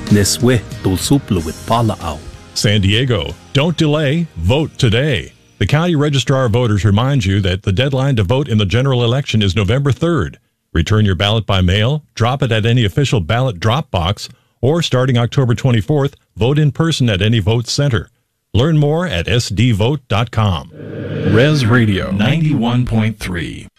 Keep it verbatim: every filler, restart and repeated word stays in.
Neswe dulsuplo with pala'au. San Diego, don't delay, vote today. The County Registrar of Voters reminds you that the deadline to vote in the general election is November third. Return your ballot by mail, drop it at any official ballot drop box, or starting October twenty-fourth, vote in person at any vote center. Learn more at s d vote dot com. Res Radio ninety-one point three.